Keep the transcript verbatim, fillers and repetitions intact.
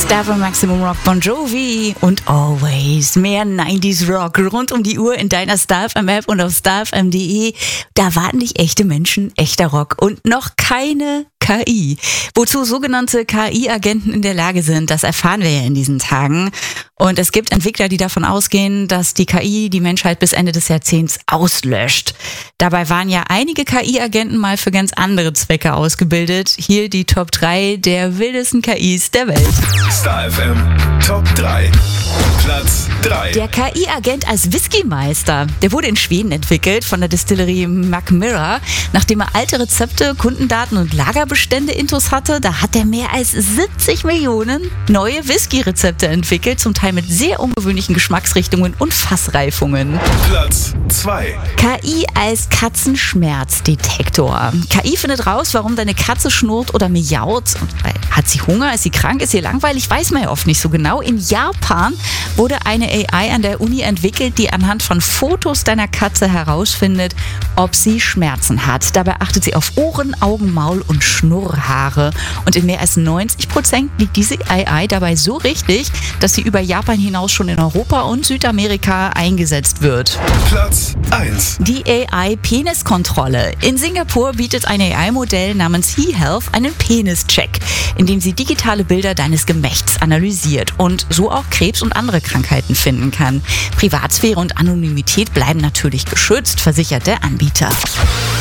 Stava Maximum Rock, Bon Jovi und Always. Mehr neunziger Rock rund um die Uhr in deiner Star F M App und auf star f m punkt d e. Da warten dich echte Menschen, echter Rock und noch keine K I. Wozu sogenannte K I-Agenten in der Lage sind, das erfahren wir ja in diesen Tagen. Und es gibt Entwickler, die davon ausgehen, dass die K I die Menschheit bis Ende des Jahrzehnts auslöscht. Dabei waren ja einige K I-Agenten mal für ganz andere Zwecke ausgebildet. Hier die Top drei der wildesten K Is der Welt. Star F M Top drei. Platz drei. Der K I-Agent als Whiskymeister, der wurde in Schweden entwickelt von der Distillerie McMillan. Nachdem er alte Rezepte, Kundendaten und Lagerbestände intus hatte, da hat er mehr als siebzig Millionen neue Whisky-Rezepte entwickelt, zum Teil mit sehr ungewöhnlichen Geschmacksrichtungen und Fassreifungen. Platz zwei. K I als Katzenschmerzdetektor. K I findet raus, warum deine Katze schnurrt oder miaut. Hat sie Hunger? Ist sie krank? Ist sie langweilig? Weiß man ja oft nicht so genau. In Japan wurde eine A I an der Uni entwickelt, die anhand von Fotos deiner Katze herausfindet, ob sie Schmerzen hat. Dabei achtet sie auf Ohren, Augen, Maul und Schnurrhaare. Und in mehr als neunzig Prozent liegt diese A I dabei so richtig, dass sie über Japan hinaus schon in Europa und Südamerika eingesetzt wird. Platz eins. Die A I-Peniskontrolle. In Singapur bietet ein A I-Modell namens HeHealth einen Penis-Check, in dem sie digitale Bilder deines Gemächts analysiert und so auch Krebs und andere Krankheiten finden kann. Privatsphäre und Anonymität bleiben natürlich geschützt, versichert der Anbieter.